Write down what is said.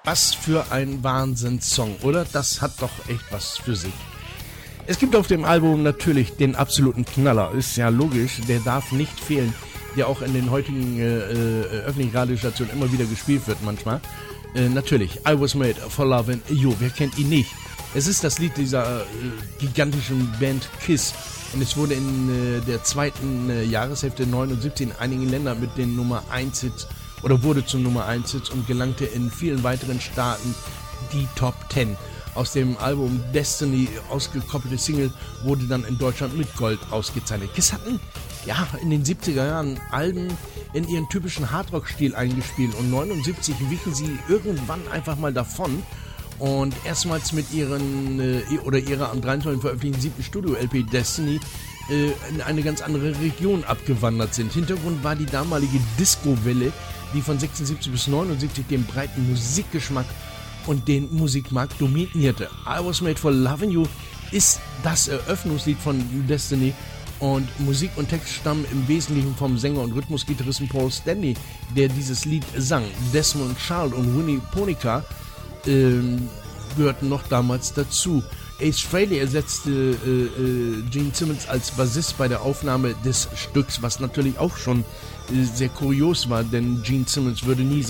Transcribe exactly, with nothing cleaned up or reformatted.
Was für ein Wahnsinnssong, oder? Das hat doch echt was für sich. Es gibt auf dem Album natürlich den absoluten Knaller, ist ja logisch, der darf nicht fehlen, der auch in den heutigen äh, äh, öffentlichen Radiostationen immer wieder gespielt wird manchmal. Äh, natürlich, I Was Made for Lovin' You, wer kennt ihn nicht? Es ist das Lied dieser äh, gigantischen Band Kiss und es wurde in äh, der zweiten äh, Jahreshälfte neunundsiebzig in einigen Ländern mit den Nummer eins Hits oder wurde zum Nummer eins Hits und gelangte in vielen weiteren Staaten die Top zehn. Aus dem Album Destiny ausgekoppelte Single wurde dann in Deutschland mit Gold ausgezeichnet. Kiss hatten ja in den siebziger Jahren Alben in ihren typischen Hardrock-Stil eingespielt und neunundsiebzig wichen sie irgendwann einfach mal davon und erstmals mit ihren äh, oder ihrer am dreiundzwanzigsten veröffentlichten siebten Studio-L P Destiny äh, in eine ganz andere Region abgewandert sind. Hintergrund war die damalige Disco-Welle, die von sechsundsiebzig bis neunundsiebzig den breiten Musikgeschmack und den Musikmarkt dominierte. I Was Made for Lovin' You ist das Eröffnungslied von Destiny und Musik und Text stammen im Wesentlichen vom Sänger und Rhythmusgitarristen Paul Stanley, der dieses Lied sang. Desmond Child und Winnie Ponica ähm, gehörten noch damals dazu. Ace Frehley ersetzte äh, äh, Gene Simmons als Bassist bei der Aufnahme des Stücks, was natürlich auch schon äh, sehr kurios war, denn Gene Simmons würde nie